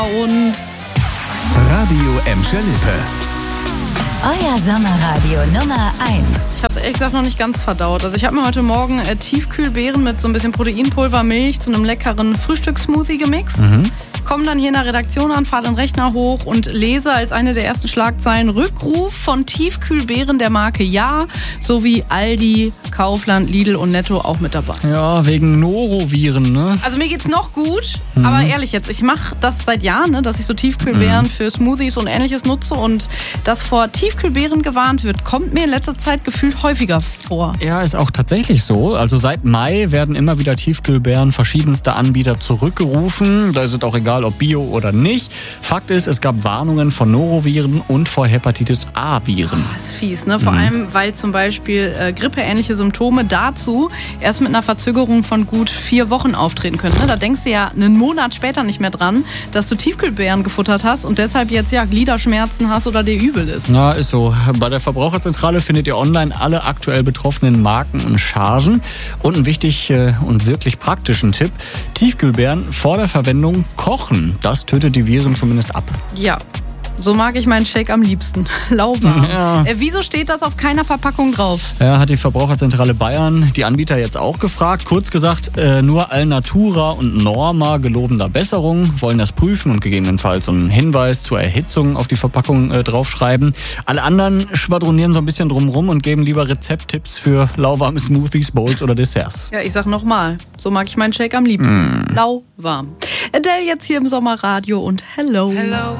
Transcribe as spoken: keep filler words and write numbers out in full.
Und Radio Emscher Lippe. Euer Sommerradio Nummer eins. Ich habe es ehrlich gesagt noch nicht ganz verdaut. Also ich habe mir heute Morgen äh, Tiefkühlbeeren mit so ein bisschen Proteinpulver, Milch zu einem leckeren Frühstückssmoothie gemixt. Mhm. Komme dann hier in der Redaktion an, fahre den Rechner hoch und lese als eine der ersten Schlagzeilen Rückruf von Tiefkühlbeeren der Marke Ja, sowie Aldi, Kaufland, Lidl und Netto auch mit dabei. Ja, wegen Noroviren, ne? Also mir geht's noch gut, mhm. aber ehrlich jetzt, ich mache das seit Jahren, ne, dass ich so Tiefkühlbeeren mhm. für Smoothies und Ähnliches nutze und dass vor Tiefkühlbeeren gewarnt wird, kommt mir in letzter Zeit gefühlt häufiger vor. Ja, ist auch tatsächlich so. Also seit Mai werden immer wieder Tiefkühlbeeren verschiedenster Anbieter zurückgerufen. Da ist es auch egal, ob Bio oder nicht. Fakt ist, es gab Warnungen vor Noroviren und vor Hepatitis A-Viren. Oh, das ist fies, ne? Vor mhm. allem, weil zum Beispiel äh, grippeähnliche Symptome dazu erst mit einer Verzögerung von gut vier Wochen auftreten können. Ne? Da denkst du ja einen Monat später nicht mehr dran, dass du Tiefkühlbeeren gefuttert hast und deshalb jetzt ja Gliederschmerzen hast oder dir übel ist. Na, ist so. Bei der Verbraucherzentrale findet ihr online alle aktuell betroffenen Marken und Chargen. Und einen wichtig äh, und wirklich praktischen Tipp: Tiefkühlbeeren vor der Verwendung kochen. Das tötet die Viren zumindest ab. Ja. So mag ich meinen Shake am liebsten. Lauwarm. Ja. Äh, wieso steht das auf keiner Verpackung drauf? Ja, hat die Verbraucherzentrale Bayern die Anbieter jetzt auch gefragt. Kurz gesagt, äh, nur Alnatura und Norma gelobender Besserung wollen das prüfen und gegebenenfalls einen Hinweis zur Erhitzung auf die Verpackung äh, draufschreiben. Alle anderen schwadronieren so ein bisschen drumrum und geben lieber Rezepttipps für lauwarme Smoothies, Bowls oder Desserts. Ja, ich sag nochmal, so mag ich meinen Shake am liebsten. Mm. Lauwarm. Adele jetzt hier im Sommerradio und Hello. Hello.